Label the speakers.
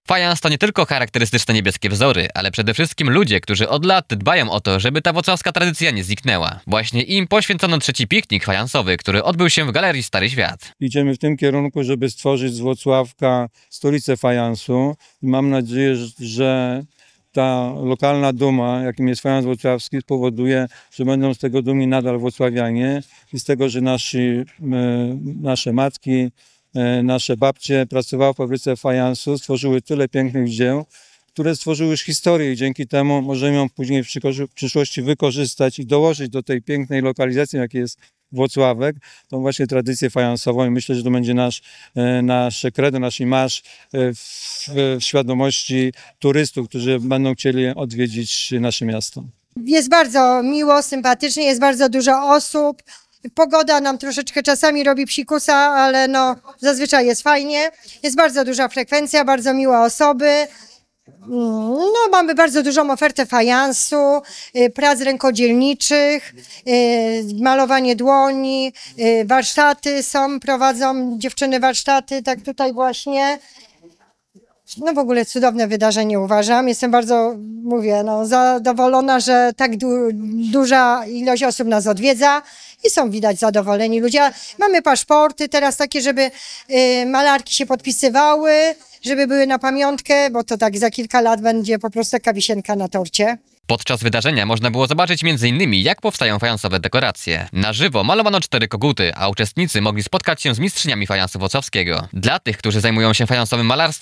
Speaker 1: Fajans to nie tylko charakterystyczne niebieskie wzory, ale przede wszystkim ludzie, którzy od lat dbają o to, żeby ta włocławska tradycja nie zniknęła. Właśnie im poświęcono trzeci piknik fajansowy, który odbył się w Galerii Stary Świat.
Speaker 2: Idziemy w tym kierunku, żeby stworzyć z Włocławka stolicę fajansu. Mam nadzieję, że ta lokalna duma, jakim jest fajans włocławski, spowoduje, że będą z tego dumni nadal włocławianie i z tego, że nasze matki, nasze babcie pracowały w fabryce fajansu, stworzyły tyle pięknych dzieł, które stworzyły już historię i dzięki temu możemy ją później w przyszłości wykorzystać i dołożyć do tej pięknej lokalizacji, jakiej jest Włocławek, tą właśnie tradycję fajansową i myślę, że to będzie nasze credo, nasz imaż w świadomości turystów, którzy będą chcieli odwiedzić nasze miasto.
Speaker 3: Jest bardzo miło, sympatycznie, jest bardzo dużo osób. Pogoda nam troszeczkę czasami robi psikusa, ale no zazwyczaj jest fajnie. Jest bardzo duża frekwencja, bardzo miłe osoby. No, mamy bardzo dużą ofertę fajansu, prac rękodzielniczych, malowanie dłoni, warsztaty prowadzą dziewczyny warsztaty, tak tutaj właśnie. No w ogóle cudowne wydarzenie uważam. Jestem bardzo, zadowolona, że tak duża ilość osób nas odwiedza i są widać zadowoleni ludzie. Mamy paszporty teraz takie, żeby malarki się podpisywały, żeby były na pamiątkę, bo to tak za kilka lat będzie po prostu taka wisienka na torcie.
Speaker 1: Podczas wydarzenia można było zobaczyć m.in. jak powstają fajansowe dekoracje. Na żywo malowano 4 koguty, a uczestnicy mogli spotkać się z mistrzyniami fajansu włocławskiego. Dla tych, którzy zajmują się fajansowym malarstwem,